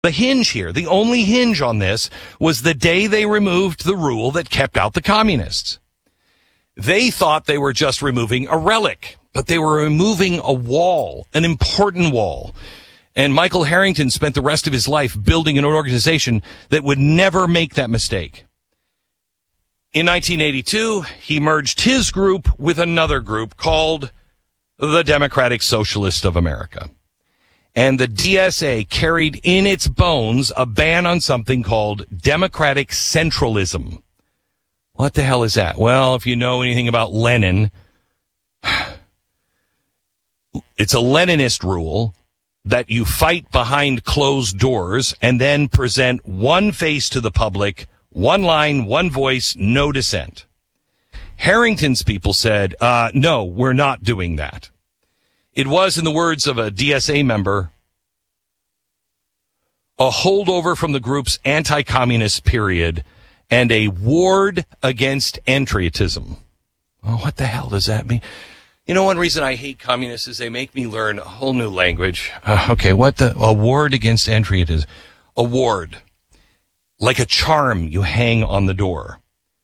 The hinge here, the only hinge on this, was the day they removed the rule that kept out the communists. They thought they were just removing a relic, but they were removing a wall, an important wall. And Michael Harrington spent the rest of his life building an organization that would never make that mistake. In 1982, he merged his group with another group called the Democratic Socialists of America. And the DSA carried in its bones a ban on something called democratic centralism. What the hell is that? Well, if you know anything about Lenin, it's a Leninist rule that you fight behind closed doors and then present one face to the public, one line, one voice, no dissent. Harrington's people said, no, we're not doing that. It was, in the words of a DSA member, a holdover from the group's anti-communist period and a ward against entryism. Oh, what the hell does that mean? You know, one reason I hate communists is they make me learn a whole new language. A ward against entryism. A ward. Like a charm you hang on the door.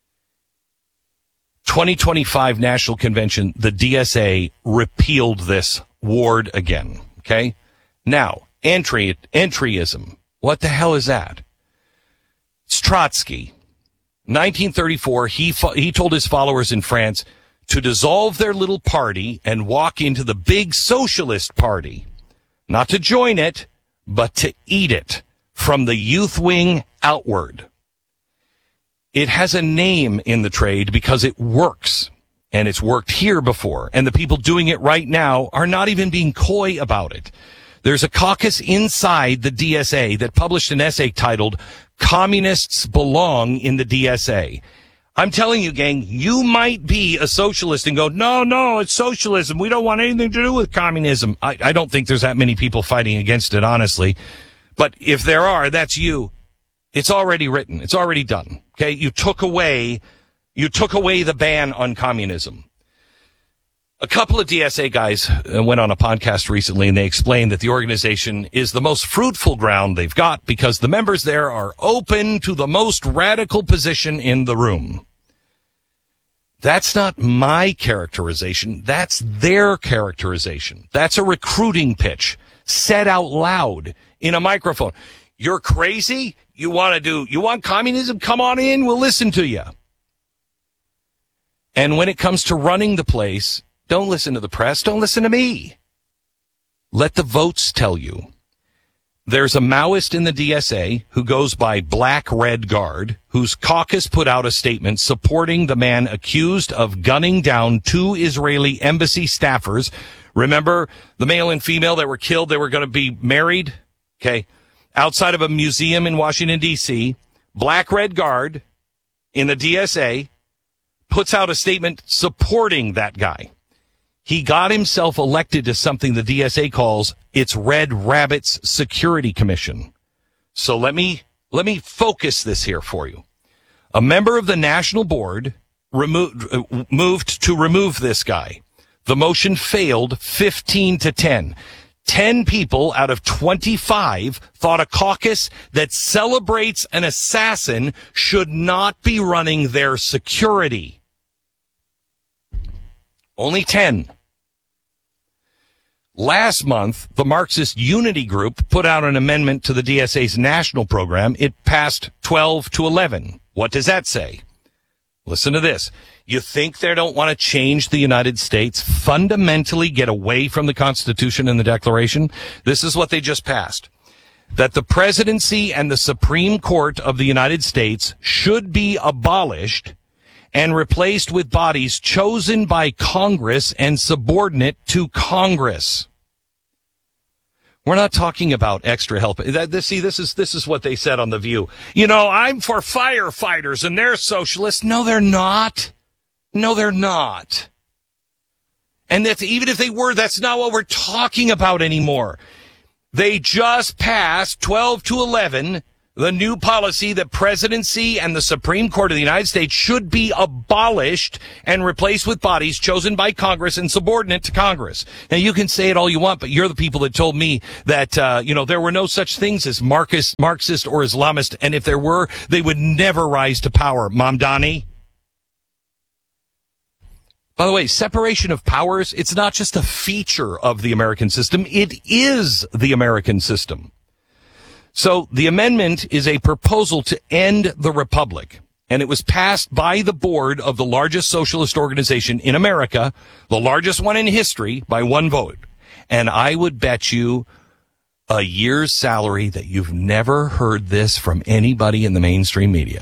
2025 National Convention, the DSA repealed this ward again. Okay? Now, entryism. What the hell is that? It's Trotsky. 1934, he told his followers in France to dissolve their little party and walk into the big socialist party. Not to join it, but to eat it from the youth wing outward. It has a name in the trade because it works, and it's worked here before, and the people doing it right now are not even being coy about it. There's a caucus inside the DSA that published an essay titled "Communists Belong in the DSA." I'm telling you, gang, you might be a socialist and go, no, it's socialism. We don't want anything to do with communism. I don't think there's that many people fighting against it, honestly. But if there are, that's you. It's already written. It's already done. Okay. You took away the ban on communism. A couple of DSA guys went on a podcast recently and they explained that the organization is the most fruitful ground they've got because the members there are open to the most radical position in the room. That's not my characterization. That's their characterization. That's a recruiting pitch said out loud in a microphone. You're crazy? You want communism? Come on in. We'll listen to you. And when it comes to running the place, don't listen to the press. Don't listen to me. Let the votes tell you. There's a Maoist in the DSA who goes by Black Red Guard, whose caucus put out a statement supporting the man accused of gunning down 2 Israeli embassy staffers. Remember the male and female that were killed? They were going to be married. Okay. Outside of a museum in Washington, D.C., Black Red Guard in the DSA puts out a statement supporting that guy. He got himself elected to something the DSA calls its Red Rabbits Security Commission. So let me focus this here for you. A member of the national board moved to remove this guy. The motion failed 15-10. 10 people out of 25 thought a caucus that celebrates an assassin should not be running their security. Only 10. Last month, the Marxist Unity Group put out an amendment to the DSA's national program. It passed 12-11. What does that say? Listen to this. You think they don't want to change the United States, fundamentally get away from the Constitution and the Declaration? This is what they just passed. That the presidency and the Supreme Court of the United States should be abolished and replaced with bodies chosen by Congress and subordinate to Congress. We're not talking about extra help. This is what they said on The View. You know, I'm for firefighters and they're socialists. No, they're not. No, they're not. And that even if they were, that's not what we're talking about anymore. They just passed 12-11 the new policy that presidency and the Supreme Court of the United States should be abolished and replaced with bodies chosen by Congress and subordinate to Congress. Now, you can say it all you want, but you're the people that told me that, there were no such things as Marxist or Islamist, and if there were, they would never rise to power. Mamdani? By the way, separation of powers, it's not just a feature of the American system. It is the American system. So the amendment is a proposal to end the republic, and it was passed by the board of the largest socialist organization in America, the largest one in history, by one vote. And I would bet you a year's salary that you've never heard this from anybody in the mainstream media.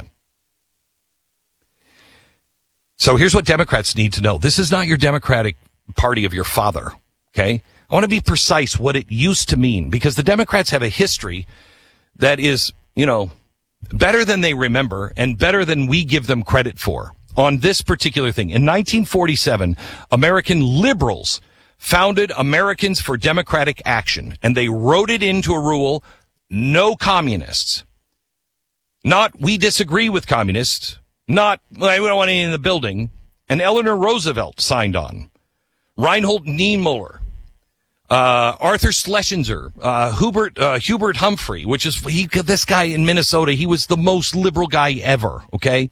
So here's what Democrats need to know. This is not your Democratic Party of your father, okay? I want to be precise what it used to mean, because the Democrats have a history that is, better than they remember and better than we give them credit for on this particular thing. In 1947, American liberals founded Americans for Democratic Action, and they wrote it into a rule, no communists. Not, we disagree with communists. Not, we don't want any in the building. And Eleanor Roosevelt signed on. Reinhold Niemöller. Arthur Schlesinger, Hubert Humphrey, which is this guy in Minnesota. He was the most liberal guy ever. Okay.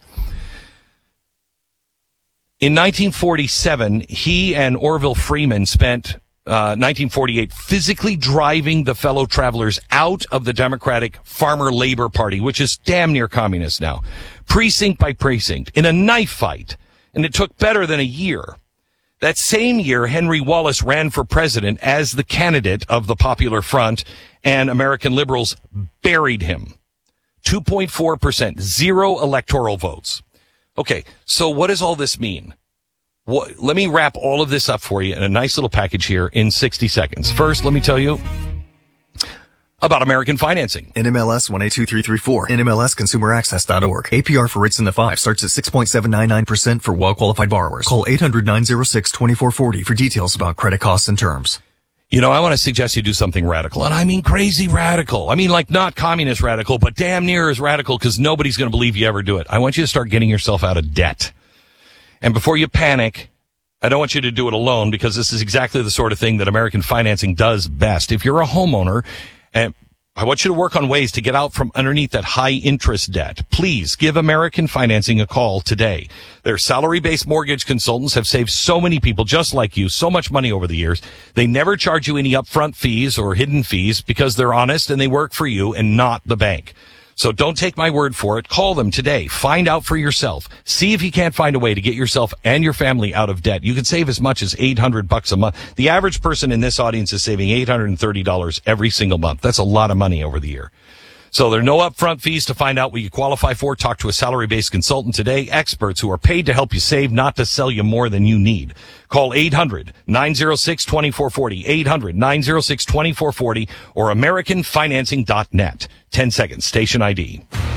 In 1947, he and Orville Freeman spent 1948 physically driving the fellow travelers out of the Democratic Farmer Labor Party, which is damn near communist now, precinct by precinct, in a knife fight, and it took better than a year. That same year, Henry Wallace ran for president as the candidate of the Popular Front, and American liberals buried him. 2.4%, 0 electoral votes. Okay, so what does all this mean? Let me wrap all of this up for you in a nice little package here in 60 seconds. First, let me tell you about American financing. NMLS 182334. NMLSconsumeraccess.org. APR for rates in the 5 starts at 6.799% for well-qualified borrowers. Call 800-906-2440 for details about credit costs and terms. I want to suggest you do something radical. And I mean crazy radical. I mean like not communist radical, but damn near as radical because nobody's going to believe you ever do it. I want you to start getting yourself out of debt. And before you panic, I don't want you to do it alone because this is exactly the sort of thing that American financing does best. If you're a homeowner, and I want you to work on ways to get out from underneath that high interest debt. Please give American Financing a call today. Their salary-based mortgage consultants have saved so many people just like you so much money over the years. They never charge you any upfront fees or hidden fees because they're honest and they work for you and not the bank. So don't take my word for it. Call them today. Find out for yourself. See if you can't find a way to get yourself and your family out of debt. You can save as much as $800 a month. The average person in this audience is saving $830 every single month. That's a lot of money over the year. So there are no upfront fees to find out what you qualify for. Talk to a salary-based consultant today. Experts who are paid to help you save, not to sell you more than you need. Call 800-906-2440, 800-906-2440, or AmericanFinancing.net. 10 seconds. Station ID.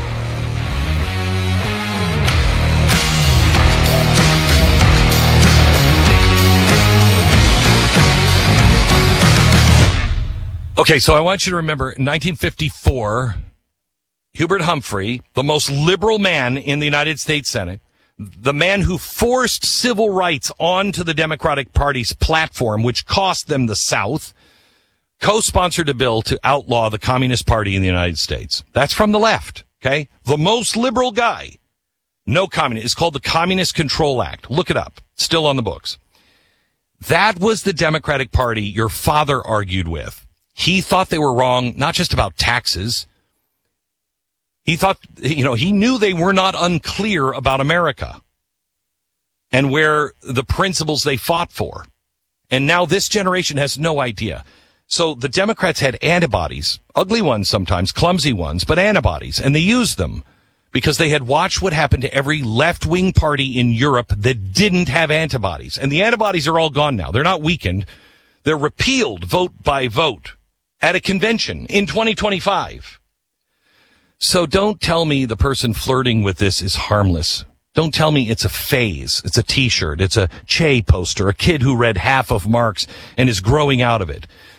Okay, so I want you to remember 1954, Hubert Humphrey, the most liberal man in the United States Senate, the man who forced civil rights onto the Democratic Party's platform, which cost them the South, co-sponsored a bill to outlaw the Communist Party in the United States. That's from the left, okay? The most liberal guy. No communist. It's called the Communist Control Act. Look it up. Still on the books. That was the Democratic Party your father argued with. He thought they were wrong, not just about taxes. He thought, he knew they were not unclear about America and where the principles they fought for. And now this generation has no idea. So the Democrats had antibodies, ugly ones sometimes, clumsy ones, but antibodies, and they used them because they had watched what happened to every left-wing party in Europe that didn't have antibodies. And the antibodies are all gone now. They're not weakened. They're repealed vote by vote at a convention in 2025. So don't tell me the person flirting with this is harmless. Don't tell me it's a phase. It's a t-shirt. It's a Che poster, a kid who read half of Marx and is growing out of it.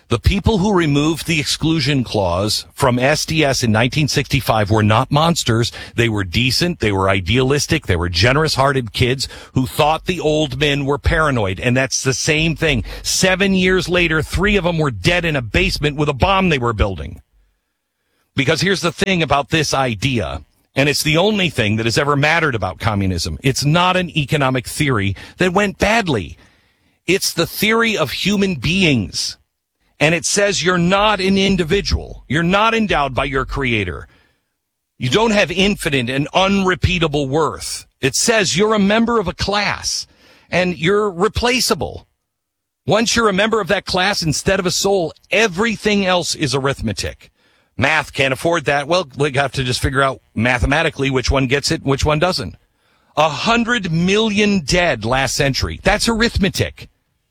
The people who removed the exclusion clause from SDS in 1965 were not monsters. They were decent. They were idealistic. They were generous-hearted kids who thought the old men were paranoid. And that's the same thing. 7 years later, 3 of them were dead in a basement with a bomb they were building. Because here's the thing about this idea, and it's the only thing that has ever mattered about communism. It's not an economic theory that went badly. It's the theory of human beings. And it says you're not an individual. You're not endowed by your creator. You don't have infinite and unrepeatable worth. It says you're a member of a class and you're replaceable. Once you're a member of that class instead of a soul, everything else is arithmetic. Math can't afford that. Well, we have to just figure out mathematically which one gets it, which one doesn't. 100 million dead last century. That's arithmetic.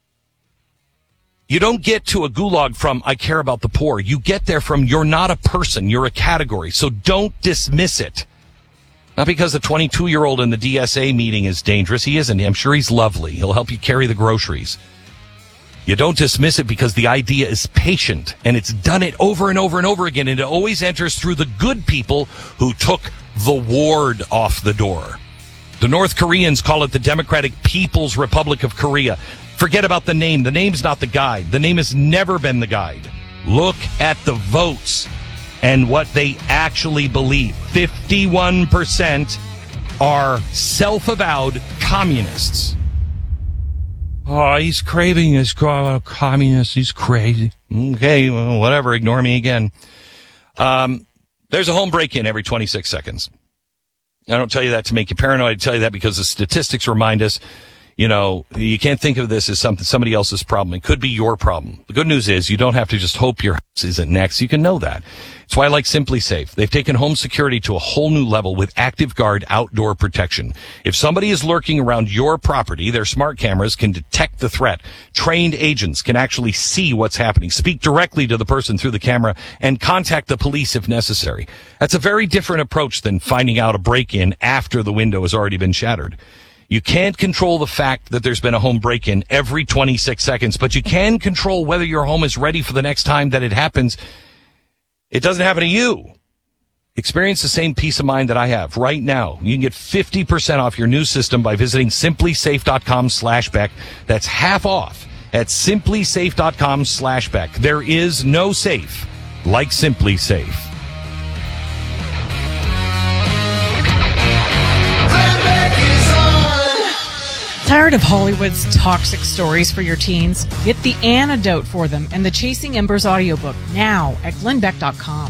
You don't get to a gulag from, I care about the poor. You get there from, you're not a person, you're a category. So don't dismiss it. Not because the 22-year-old in the DSA meeting is dangerous. He isn't. I'm sure he's lovely. He'll help you carry the groceries. You don't dismiss it because the idea is patient, and it's done it over and over and over again, and it always enters through the good people who took the ward off the door. The North Koreans call it the Democratic People's Republic of Korea. Forget about the name. The name's not the guide. The name has never been the guide. Look at the votes and what they actually believe. 51% are self-avowed communists. Oh, he's craving his communist. He's crazy. Okay, well, whatever. Ignore me again. There's a home break-in every 26 seconds. I don't tell you that to make you paranoid. I tell you that because the statistics remind us, you know, you can't think of this as somebody else's problem. It could be your problem. The good news is you don't have to just hope your house isn't next. You can know that. It's why I like Simply Safe. They've taken home security to a whole new level with Active Guard outdoor protection. If somebody is lurking around your property, their smart cameras can detect the threat. Trained agents can actually see what's happening, speak directly to the person through the camera, and contact the police if necessary. That's a very different approach than finding out a break-in after the window has already been shattered. You can't control the fact that there's been a home break-in every 26 seconds, but you can control whether your home is ready for the next time that it happens. It doesn't happen to you. Experience the same peace of mind that I have right now. You can get 50% off your new system by visiting simplysafe.com/Beck. That's half off at simplysafe.com/Beck. There is no safe like Simply Safe. Tired of Hollywood's toxic stories for your teens? Get the antidote for them in the Chasing Embers audiobook now at glennbeck.com.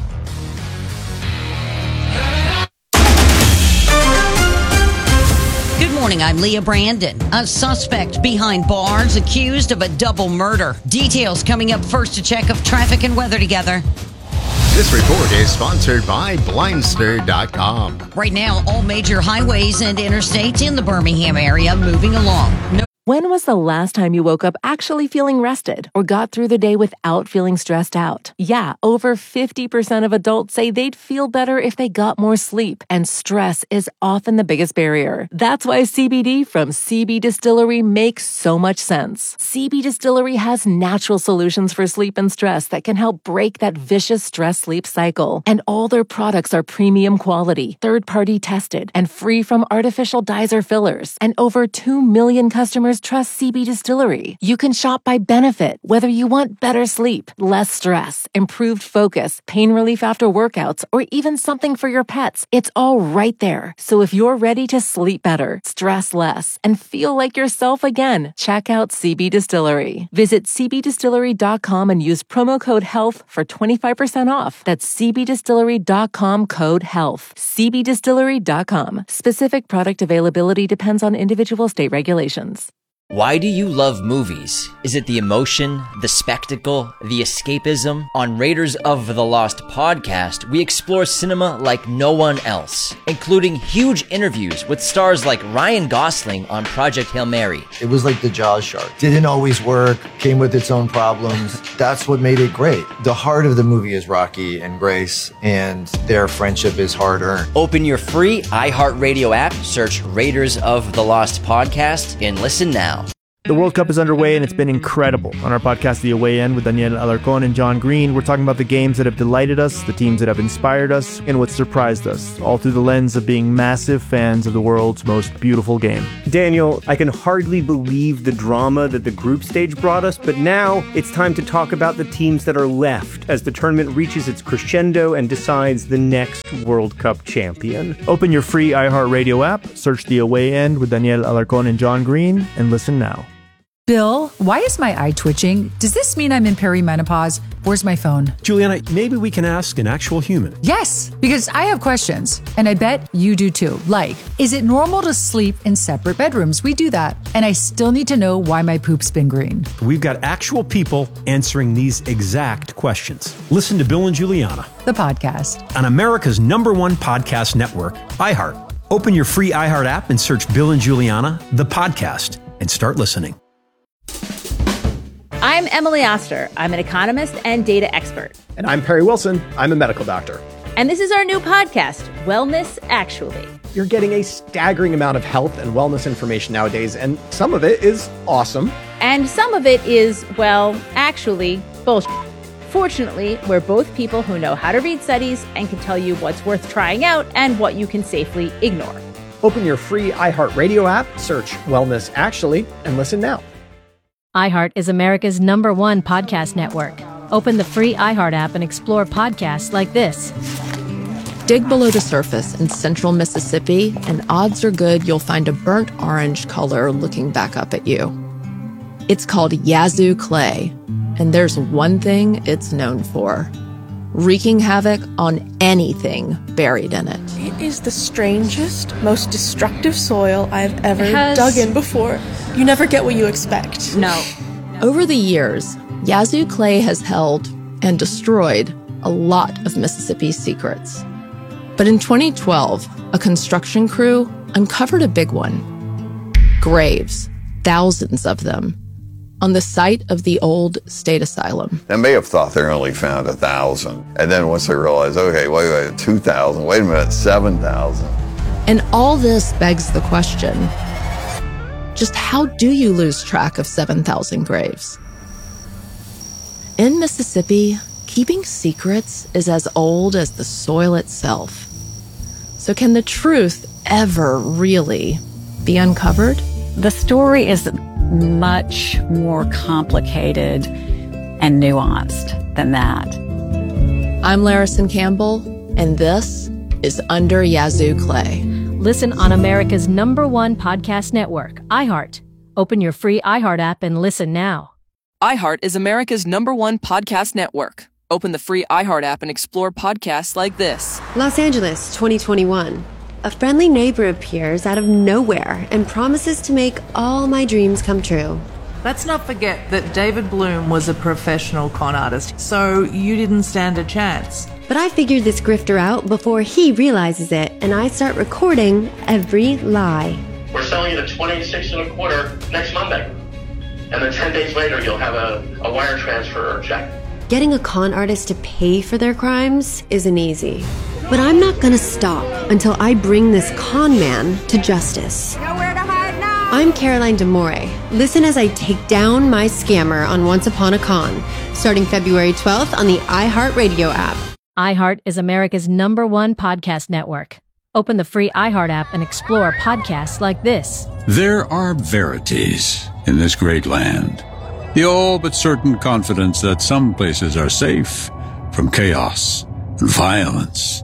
Good morning, I'm Leah Brandon. A suspect behind bars accused of a double murder. Details coming up first. To check of traffic and weather together. This report is sponsored by Blindster.com. Right now, all major highways and interstates in the Birmingham area moving along. When was the last time you woke up actually feeling rested or got through the day without feeling stressed out? Yeah, over 50% of adults say they'd feel better if they got more sleep, and stress is often the biggest barrier. That's why CBD from CB Distillery makes so much sense. CB Distillery has natural solutions for sleep and stress that can help break that vicious stress-sleep cycle. And all their products are premium quality, third-party tested, and free from artificial dyes or fillers. And over 2 million customers trust CB Distillery. You can shop by benefit, whether you want better sleep, less stress, improved focus, pain relief after workouts, or even something for your pets. It's all right there. So if you're ready to sleep better, stress less, and feel like yourself again, check out CB Distillery. Visit cbdistillery.com and use promo code HEALTH for 25% off. That's cbdistillery.com code HEALTH. cbdistillery.com. Specific product availability depends on individual state regulations. Why do you love movies? Is it the emotion, the spectacle, the escapism? On Raiders of the Lost podcast, we explore cinema like no one else, including huge interviews with stars like Ryan Gosling on Project Hail Mary. It was like the Jaws shark. Didn't always work, came with its own problems. That's what made it great. The heart of the movie is Rocky and Grace, and their friendship is hard-earned. Open your free iHeartRadio app, search Raiders of the Lost podcast, and listen now. The World Cup is underway and it's been incredible. On our podcast, The Away End, with Daniel Alarcón and John Green, we're talking about the games that have delighted us, the teams that have inspired us, and what surprised us, all through the lens of being massive fans of the world's most beautiful game. Daniel, I can hardly believe the drama that the group stage brought us, but now it's time to talk about the teams that are left as the tournament reaches its crescendo and decides the next World Cup champion. Open your free iHeartRadio app, search The Away End with Daniel Alarcón and John Green, and listen now. Bill, why is my eye twitching? Does this mean I'm in perimenopause? Where's my phone? Juliana, maybe we can ask an actual human. Yes, because I have questions, and I bet you do too. Like, is it normal to sleep in separate bedrooms? We do that. And I still need to know why my poop's been green. We've got actual people answering these exact questions. Listen to Bill and Juliana, the podcast, on America's #1 podcast network, iHeart. Open your free iHeart app and search Bill and Juliana, the podcast, and start listening. I'm Emily Oster. I'm an economist and data expert. And I'm Perry Wilson. I'm a medical doctor. And this is our new podcast, Wellness Actually. You're getting a staggering amount of health and wellness information nowadays, and some of it is awesome. And some of it is, well, actually, bullshit. Fortunately, we're both people who know how to read studies and can tell you what's worth trying out and what you can safely ignore. Open your free iHeartRadio app, search Wellness Actually, and listen now. iHeart is America's #1 podcast network. Open the free iHeart app and explore podcasts like this. Dig below the surface in central Mississippi, and odds are good you'll find a burnt orange color looking back up at you. It's called Yazoo clay, and there's one thing it's known for: wreaking havoc on anything buried in it. It is the strangest, most destructive soil I've ever dug in before. You never get what you expect. No. Over the years, Yazoo clay has held and destroyed a lot of Mississippi's secrets. But in 2012, a construction crew uncovered a big one. Graves, thousands of them, on the site of the old state asylum. They may have thought they only found 1,000. And then once they realized, okay, wait, 2,000, wait a minute, 7,000. And all this begs the question, just how do you lose track of 7,000 graves? In Mississippi, keeping secrets is as old as the soil itself. So can the truth ever really be uncovered? The story is much more complicated and nuanced than that. I'm Larison Campbell, and this is Under Yazoo Clay. Listen on America's #1 podcast network, iHeart. Open your free iHeart app and listen now. iHeart is America's #1 podcast network. Open the free iHeart app and explore podcasts like this. Los Angeles, 2021. A friendly neighbor appears out of nowhere and promises to make all my dreams come true. Let's not forget that David Bloom was a professional con artist, so you didn't stand a chance. But I figured this grifter out before he realizes it, and I start recording every lie. We're selling it at $26.25 next Monday. And then 10 days later, you'll have a wire transfer or check. Getting a con artist to pay for their crimes isn't easy. But I'm not gonna stop until I bring this con man to justice. Nowhere to hide now! I'm Caroline D'Amore. Listen as I take down my scammer on Once Upon a Con, starting February 12th on the iHeartRadio app. iHeart is America's #1 podcast network. Open the free iHeart app and explore podcasts like this. There are verities in this great land. The all but certain confidence that some places are safe from chaos and violence.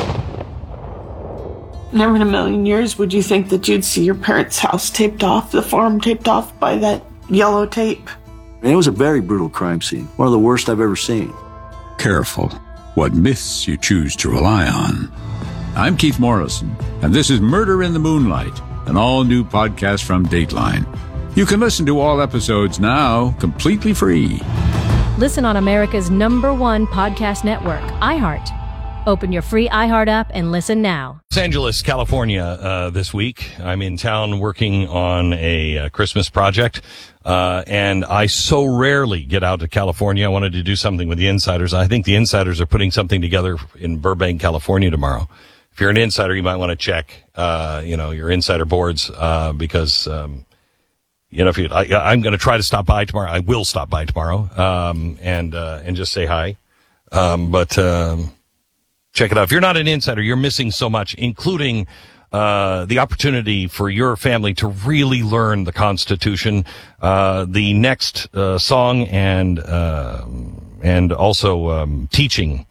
Never in a million years would you think that you'd see your parents' house taped off, the farm taped off by that yellow tape. It was a very brutal crime scene. One of the worst I've ever seen. Careful what myths you choose to rely on. I'm Keith Morrison, and this is Murder in the Moonlight, an all-new podcast from Dateline. You can listen to all episodes now, completely free. Listen on America's #1 podcast network, iHeart. Open your free iHeart app and listen now. Los Angeles, California, this week. I'm in town working on a Christmas project, and I so rarely get out to California. I wanted to do something with the insiders. I think the insiders are putting something together in Burbank, California tomorrow. If you're an insider, you might want to check, your insider boards, because, I'm going to try to stop by tomorrow. I will stop by tomorrow, and just say hi. But check it out. If you're not an insider, you're missing so much, including the opportunity for your family to really learn the Constitution, the next song, and also teaching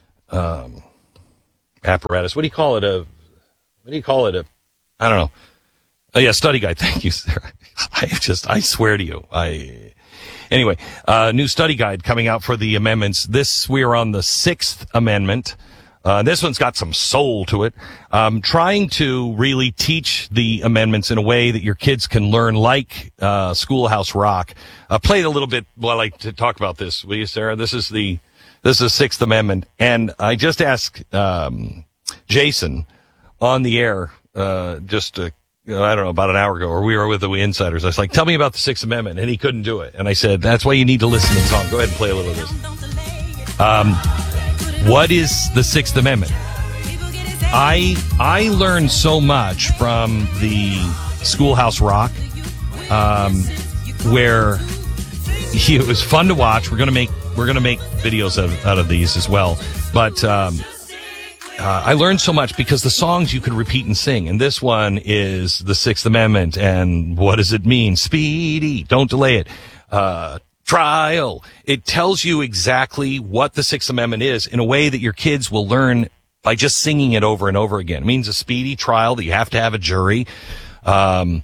apparatus. What do you call it? I don't know. Oh, yeah, study guide. Thank you, Sarah. I swear to you. Anyway, new study guide coming out for the amendments. We are on the 6th Amendment. This one's got some soul to it. Trying to really teach the amendments in a way that your kids can learn, like Schoolhouse Rock. Play it a little bit while I like to talk about this, will you, Sarah? This is the 6th Amendment. And I just asked Jason on the air I don't know, about an hour ago, or we were with the insiders. I was like, tell me about the 6th Amendment. And he couldn't do it. And I said, that's why you need to listen to the song. Go ahead and play a little of this. What is the 6th Amendment? I learned so much from the Schoolhouse Rock, where it was fun to watch. We're gonna make videos out of these as well. But I learned so much because the songs you could repeat and sing. And this one is the 6th Amendment. And what does it mean? Speedy. Don't delay it. Trial. It tells you exactly what the 6th Amendment is in a way that your kids will learn by just singing it over and over again. It means a speedy trial, that you have to have a jury. And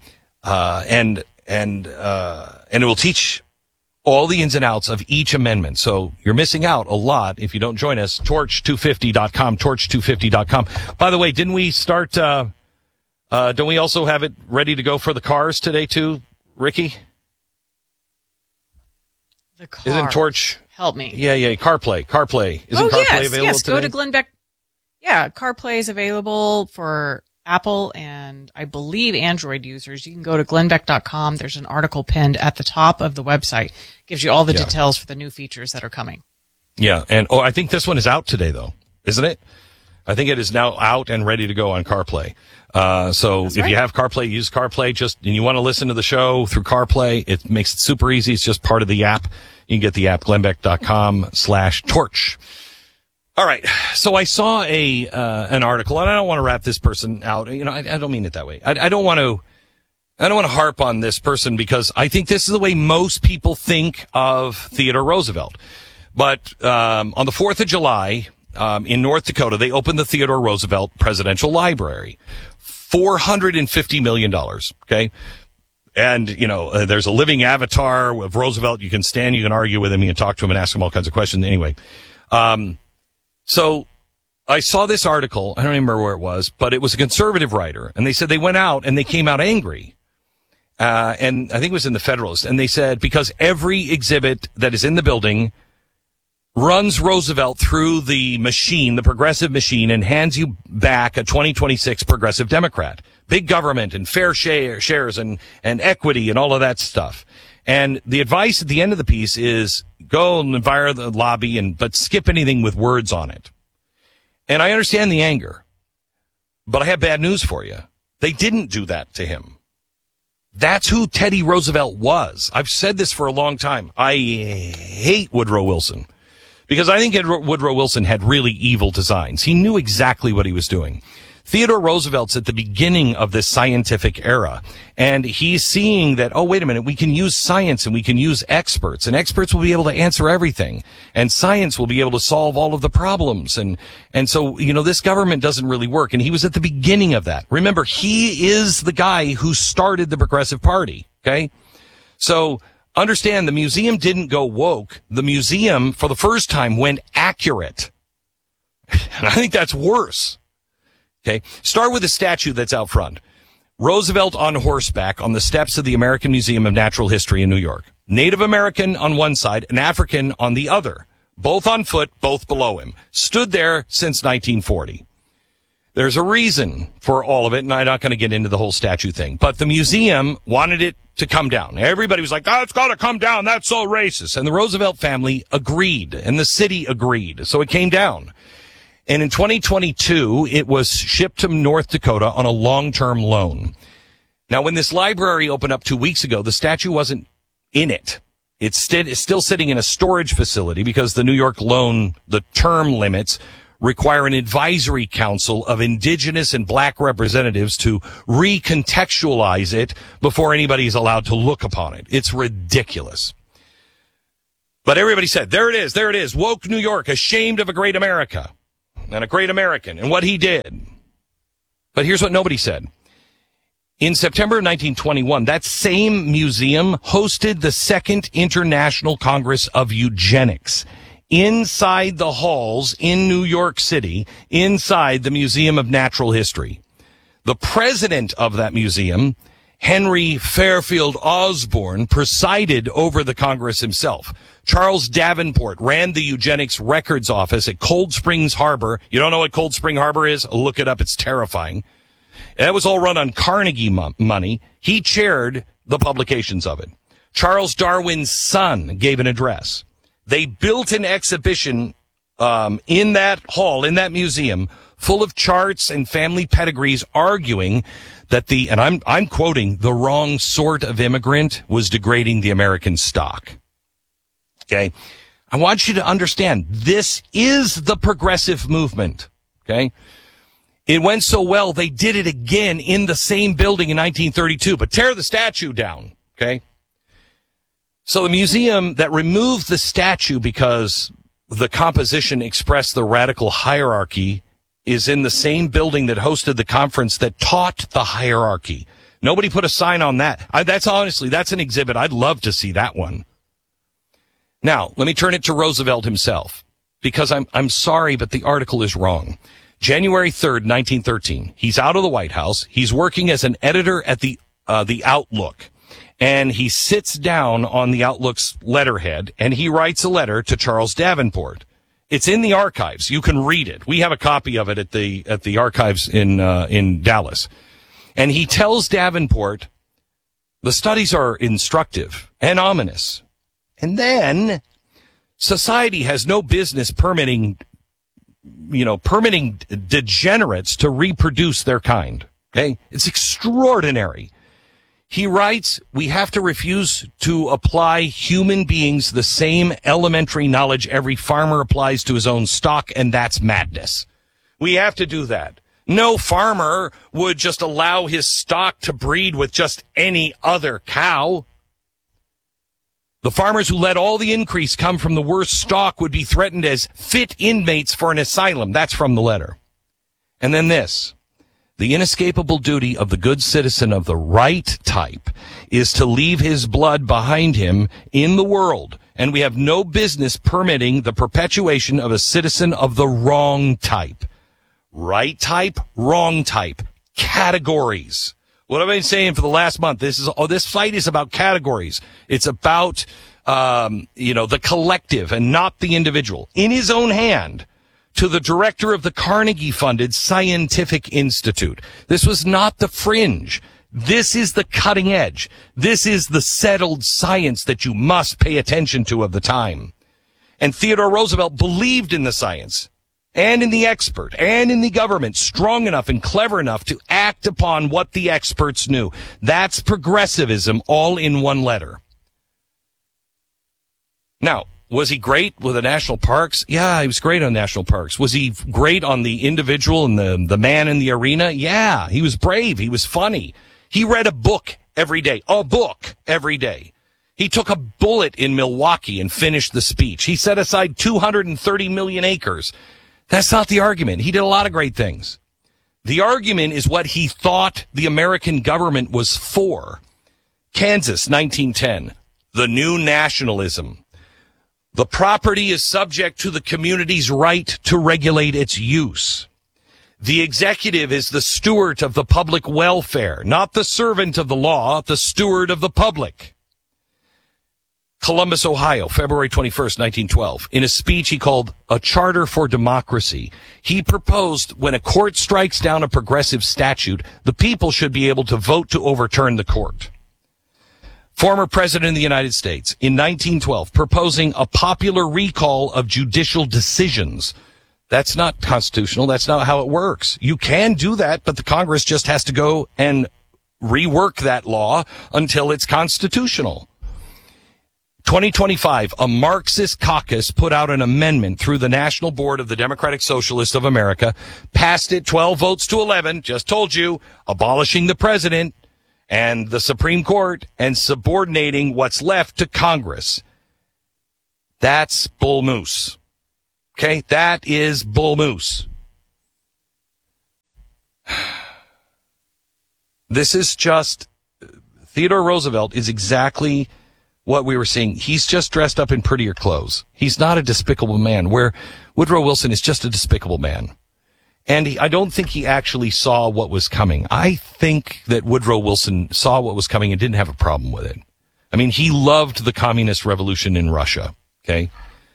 it will teach all the ins and outs of each amendment. So you're missing out a lot if you don't join us. Torch250.com, torch250.com. By the way, didn't we start, don't we also have it ready to go for the cars today too, Ricky? The car. Isn't Torch? Help me. Yeah. CarPlay. Isn't CarPlay available yes. today? Go to Glenn Beck. Yeah, CarPlay is available for Apple and I believe Android users. You can go to glennbeck.com. There's an article pinned at the top of the website. Gives you all the details for the new features that are coming. Yeah, and I think this one is out today though, isn't it? I think it is now out and ready to go on CarPlay. So if you have CarPlay, use CarPlay. And you want to listen to the show through CarPlay, it makes it super easy. It's just part of the app. You can get the app, glennbeck.com/torch. All right. So I saw an article, and I don't want to wrap this person out. I don't mean it that way. I don't want to harp on this person because I think this is the way most people think of Theodore Roosevelt. But, on the 4th of July, in North Dakota, they opened the Theodore Roosevelt Presidential Library. $450 million. Okay. And, there's a living avatar of Roosevelt. You can argue with him, you can talk to him and ask him all kinds of questions. Anyway, so I saw this article. I don't remember where it was, but it was a conservative writer. And they said they went out and they came out angry. And I think it was in the Federalist. And they said, because every exhibit that is in the building runs Roosevelt through the machine, the progressive machine, and hands you back a 2026 progressive Democrat. Big government and fair shares and equity and all of that stuff. And the advice at the end of the piece is go and via the lobby but skip anything with words on it. And I understand the anger, but I have bad news for you. They didn't do that to him. That's who Teddy Roosevelt was. I've said this for a long time. I hate Woodrow Wilson because I think Woodrow Wilson had really evil designs. He knew exactly what he was doing. Theodore Roosevelt's at the beginning of this scientific era, and he's seeing that, wait a minute, we can use science and we can use experts, and experts will be able to answer everything, and science will be able to solve all of the problems. And so, this government doesn't really work, and he was at the beginning of that. Remember, he is the guy who started the Progressive Party, okay? So, understand, the museum didn't go woke. The museum, for the first time, went accurate. And I think that's worse. Okay. Start with the statue that's out front. Roosevelt on horseback on the steps of the American Museum of Natural History in New York. Native American on one side, an African on the other. Both on foot, both below him. Stood there since 1940. There's a reason for all of it, and I'm not going to get into the whole statue thing. But the museum wanted it to come down. Everybody was like, it's got to come down. That's so racist. And the Roosevelt family agreed, and the city agreed. So it came down. And in 2022, it was shipped to North Dakota on a long-term loan. Now, when this library opened up 2 weeks ago, the statue wasn't in it. It's still sitting in a storage facility because the New York loan, the term limits, require an advisory council of indigenous and black representatives to recontextualize it before anybody is allowed to look upon it. It's ridiculous. But everybody said, there it is, woke New York, ashamed of a great America and a great American and what he did. But here's what nobody said. In September of 1921, that same museum hosted the Second International Congress of Eugenics inside the halls in New York City, inside the Museum of Natural History. The president of that museum, Henry Fairfield Osborne, presided over the Congress himself. Charles Davenport ran the eugenics records office at Cold Springs Harbor. You don't know what Cold Spring Harbor is? Look it up. It's terrifying. That was all run on Carnegie money. He chaired the publications of it. Charles Darwin's son gave an address. They built an exhibition in that hall, in that museum, full of charts and family pedigrees arguing that and I'm quoting, the wrong sort of immigrant was degrading the American stock. Okay? I want you to understand, this is the progressive movement. Okay? It went so well, they did it again in the same building in 1932, but tear the statue down, okay? So the museum that removed the statue because the composition expressed the radical hierarchy is in the same building that hosted the conference that taught the hierarchy. Nobody put a sign on that. That's an exhibit. I'd love to see that one. Now, let me turn it to Roosevelt himself, because I'm sorry, but the article is wrong. January 3rd, 1913. He's out of the White House. He's working as an editor at the Outlook. And he sits down on the Outlook's letterhead and he writes a letter to Charles Davenport. It's in the archives. You can read it. We have a copy of it at the archives in Dallas. And he tells Davenport, the studies are instructive and ominous. And then society has no business permitting degenerates to reproduce their kind. Okay? It's extraordinary. He writes, we have to refuse to apply human beings the same elementary knowledge every farmer applies to his own stock, and that's madness. We have to do that. No farmer would just allow his stock to breed with just any other cow. The farmers who let all the increase come from the worst stock would be threatened as fit inmates for an asylum. That's from the letter. And then this. The inescapable duty of the good citizen of the right type is to leave his blood behind him in the world, and we have no business permitting the perpetuation of a citizen of the wrong type. Right type, wrong type, categories. What have I been saying for the last month? This fight is about categories. It's about, the collective and not the individual. In his own hand, to the director of the Carnegie-funded Scientific Institute. This was not the fringe. This is the cutting edge. This is the settled science that you must pay attention to of the time. And Theodore Roosevelt believed in the science and in the expert and in the government strong enough and clever enough to act upon what the experts knew. That's progressivism all in one letter. Now, was he great with the national parks? Yeah, he was great on national parks. Was he great on the individual and the man in the arena? Yeah, he was brave. He was funny. He read a book every day. He took a bullet in Milwaukee and finished the speech. He set aside 230 million acres. That's not the argument. He did a lot of great things. The argument is what he thought the American government was for. Kansas, 1910. The new nationalism. The property is subject to the community's right to regulate its use. The executive is the steward of the public welfare, not the servant of the law, the steward of the public. Columbus, Ohio, February 21st, 1912. In a speech he called A Charter for Democracy, he proposed when a court strikes down a progressive statute, the people should be able to vote to overturn the court. Former President of the United States in 1912 proposing a popular recall of judicial decisions. That's not constitutional. That's not how it works. You can do that, but the Congress just has to go and rework that law until it's constitutional. 2025, a Marxist caucus put out an amendment through the National Board of the Democratic Socialists of America, passed it 12 votes to 11, just told you, abolishing the president and the Supreme Court and subordinating what's left to Congress. That's bull moose. Okay, that is bull moose. This is just, Theodore Roosevelt is exactly what we were seeing. He's just dressed up in prettier clothes. He's not a despicable man, where Woodrow Wilson is just a despicable man. And I don't think he actually saw what was coming. I think that Woodrow Wilson saw what was coming and didn't have a problem with it. I mean, he loved the communist revolution in Russia. Okay.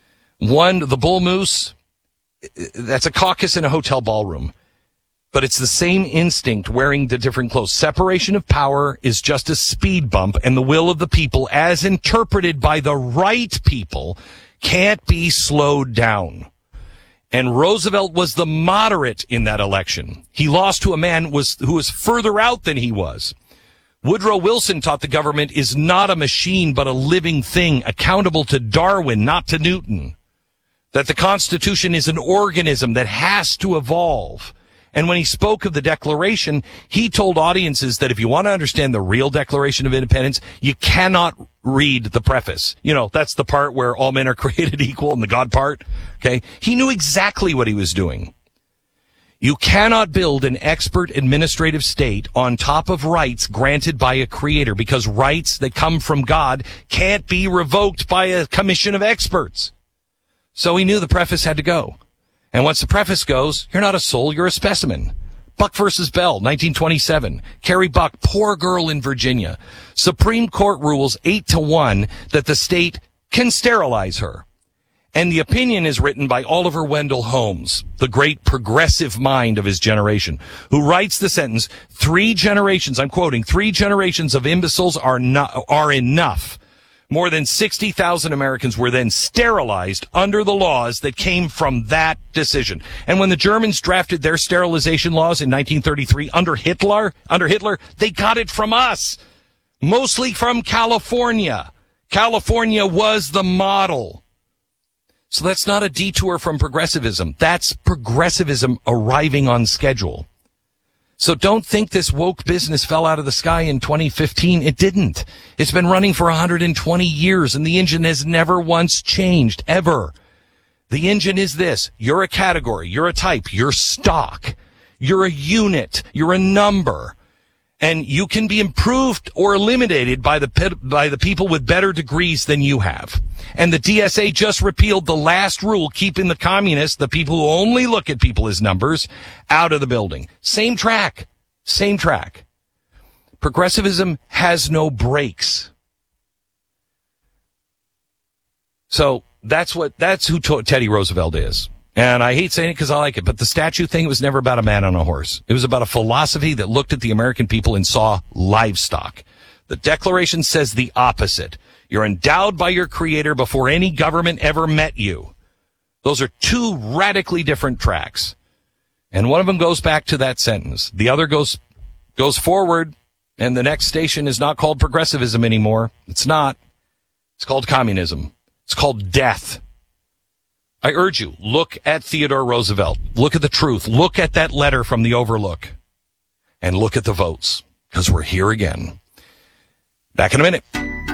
The bull moose, that's a caucus in a hotel ballroom. But it's the same instinct wearing the different clothes. Separation of power is just a speed bump, and the will of the people, as interpreted by the right people, can't be slowed down. And Roosevelt was the moderate in that election. He lost to a man who was further out than he was. Woodrow Wilson taught the government is not a machine, but a living thing, accountable to Darwin, not to Newton. That the Constitution is an organism that has to evolve. And when he spoke of the Declaration, he told audiences that if you want to understand the real Declaration of Independence, you cannot read the preface. You know, that's the part where all men are created equal and the God part. Okay. He knew exactly what he was doing. You cannot build an expert administrative state on top of rights granted by a creator, because rights that come from God can't be revoked by a commission of experts. So he knew the preface had to go. And once the preface goes, you're not a soul, you're a specimen. Buck versus Bell, 1927. Carrie Buck, poor girl in Virginia. Supreme Court rules 8-1 that the state can sterilize her. And the opinion is written by Oliver Wendell Holmes, the great progressive mind of his generation, who writes the sentence, 3 generations, I'm quoting, 3 generations of imbeciles are enough. More than 60,000 Americans were then sterilized under the laws that came from that decision. And when the Germans drafted their sterilization laws in 1933 under Hitler, they got it from us. Mostly from California. California was the model. So that's not a detour from progressivism. That's progressivism arriving on schedule. So don't think this woke business fell out of the sky in 2015. It didn't. It's been running for 120 years, and the engine has never once changed, ever. The engine is this. You're a category. You're a type. You're stock. You're a unit. You're a number. And you can be improved or eliminated by the people with better degrees than you have. And the DSA just repealed the last rule, keeping the communists, the people who only look at people as numbers, out of the building. Same track. Same track. Progressivism has no brakes. So that's who Teddy Roosevelt is. And I hate saying it because I like it, but the statue thing was never about a man on a horse. It was about a philosophy that looked at the American people and saw livestock. The Declaration says the opposite. You're endowed by your creator before any government ever met you. Those are 2 radically different tracks. And one of them goes back to that sentence. The other goes forward, and the next station is not called progressivism anymore. It's not. It's called communism. It's called death. I urge you, look at Theodore Roosevelt. Look at the truth. Look at that letter from the Overlook. And look at the votes, because we're here again. Back in a minute.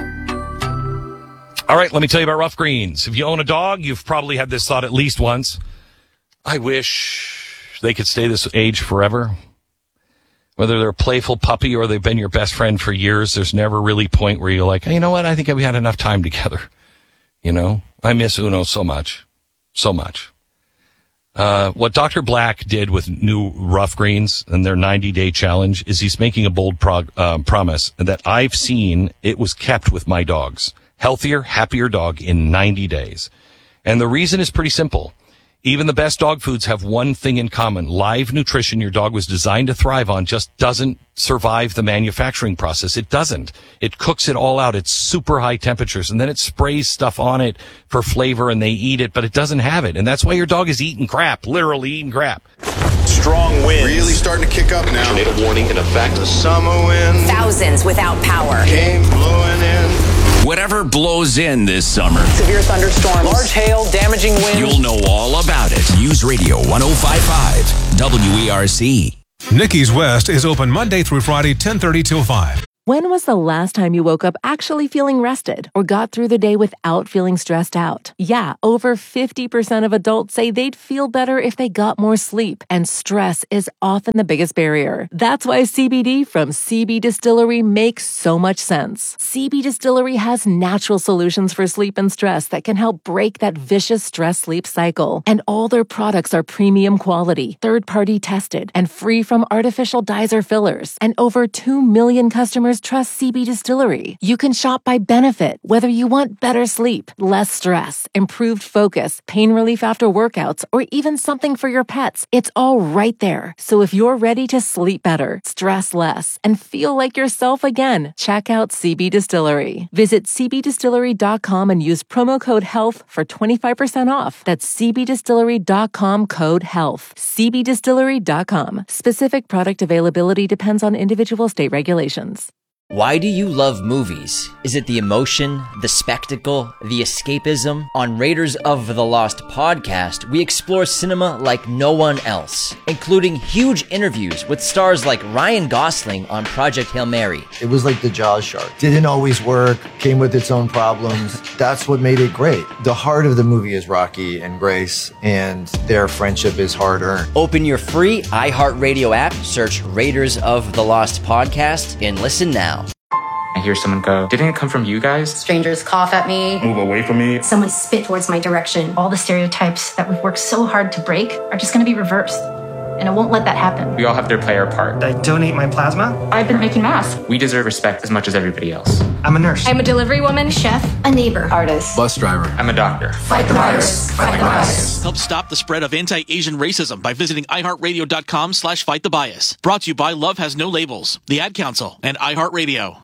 All right, let me tell you about Rough Greens. If you own a dog, you've probably had this thought at least once. I wish they could stay this age forever. Whether they're a playful puppy or they've been your best friend for years, there's never really a point where you're like, hey, you know what? I think we had enough time together. You know, I miss Uno so much. So much. What Dr. Black did with new Rough Greens and their 90-day challenge is he's making a bold promise that I've seen it was kept with my dogs. Healthier, happier dog in 90 days. And the reason is pretty simple. Even the best dog foods have one thing in common. Live nutrition your dog was designed to thrive on just doesn't survive the manufacturing process. It doesn't. It cooks it all out at super high temperatures, and then it sprays stuff on it for flavor, and they eat it, but it doesn't have it. And that's why your dog is eating crap, literally eating crap. Strong winds. Really starting to kick up now. Tornado warning in effect. The summer wind. Thousands without power. Came blowing in. Whatever blows in this summer. Severe thunderstorms. Large hail, damaging winds. You'll know all about it. News Radio 105.5 WERC. Nikki's West is open Monday through Friday, 10:30 till 5. When was the last time you woke up actually feeling rested or got through the day without feeling stressed out? Yeah, over 50% of adults say they'd feel better if they got more sleep, and stress is often the biggest barrier. That's why CBD from CB Distillery makes so much sense. CB Distillery has natural solutions for sleep and stress that can help break that vicious stress-sleep cycle. And all their products are premium quality, third-party tested, and free from artificial dyes or fillers. And over 2 million customers trust CB Distillery. You can shop by benefit, whether you want better sleep, less stress, improved focus, pain relief after workouts, or even something for your pets. It's all right there. So if you're ready to sleep better, stress less, and feel like yourself again, check out CB Distillery. Visit cbdistillery.com and use promo code HEALTH for 25% off. That's cbdistillery.com code HEALTH. cbdistillery.com. Specific product availability depends on individual state regulations. Why do you love movies? Is it the emotion, the spectacle, the escapism? On Raiders of the Lost podcast, we explore cinema like no one else, including huge interviews with stars like Ryan Gosling on Project Hail Mary. It was like the Jaws shark. Didn't always work, came with its own problems. That's what made it great. The heart of the movie is Rocky and Grace, and their friendship is hard-earned. Open your free iHeartRadio app, search Raiders of the Lost podcast, and listen now. I hear someone go, "Didn't it come from you guys?" Strangers cough at me. Move away from me. Someone spit towards my direction. All the stereotypes that we've worked so hard to break are just going to be reversed. And I won't let that happen. We all have to play our part. I donate my plasma. I've been making masks. We deserve respect as much as everybody else. I'm a nurse. I'm a delivery woman, chef, a neighbor, artist, bus driver. I'm a doctor. Fight the virus. Fight the bias. Help stop the spread of anti-Asian racism by visiting iHeartRadio.com/fightthebias. Brought to you by Love Has No Labels, the Ad Council, and iHeartRadio.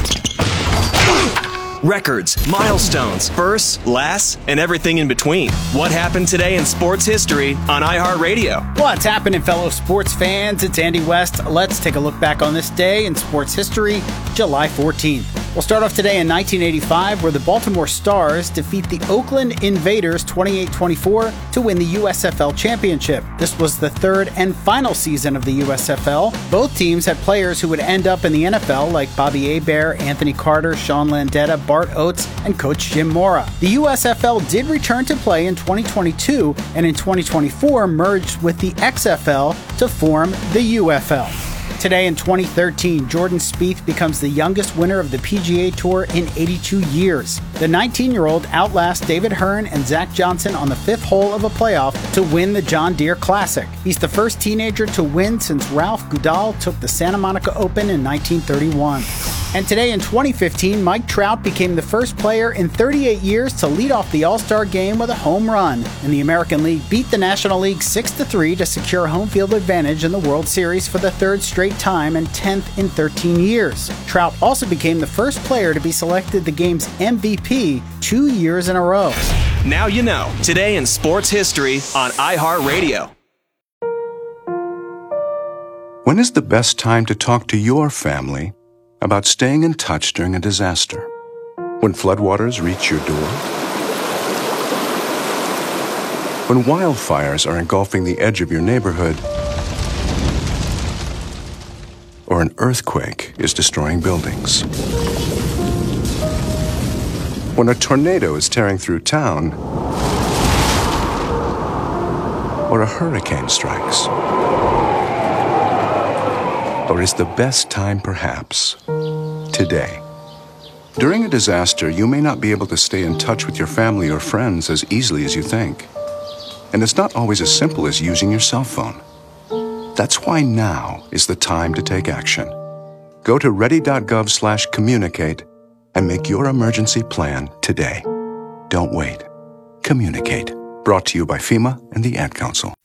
Records, milestones, firsts, lasts, and everything in between. What happened today in sports history on iHeartRadio? What's happening, fellow sports fans? It's Andy West. Let's take a look back on this day in sports history, July 14th. We'll start off today in 1985, where the Baltimore Stars defeat the Oakland Invaders 28-24 to win the USFL championship. This was the third and final season of the USFL. Both teams had players who would end up in the NFL, like Bobby Hebert, Anthony Carter, Sean Landeta, Bart Oates, and coach Jim Mora. The USFL did return to play in 2022, and in 2024 merged with the XFL to form the UFL. Today in 2013, Jordan Spieth becomes the youngest winner of the PGA Tour in 82 years. The 19-year-old outlasts David Hearn and Zach Johnson on the fifth hole of a playoff to win the John Deere Classic. He's the first teenager to win since Ralph Goodall took the Santa Monica Open in 1931. And today in 2015, Mike Trout became the first player in 38 years to lead off the All-Star game with a home run. And the American League beat the National League 6-3 to secure home field advantage in the World Series for the third straight time and 10th in 13 years. Trout also became the first player to be selected the game's MVP 2 years in a row. Now you know. Today in sports history on iHeartRadio. When is the best time to talk to your family about staying in touch during a disaster? When floodwaters reach your door? When wildfires are engulfing the edge of your neighborhood? Or an earthquake is destroying buildings? When a tornado is tearing through town? Or a hurricane strikes? Or is the best time perhaps today? During a disaster, you may not be able to stay in touch with your family or friends as easily as you think. And it's not always as simple as using your cell phone. That's why now is the time to take action. Go to ready.gov/communicate and make your emergency plan today. Don't wait. Communicate. Brought to you by FEMA and the Ad Council.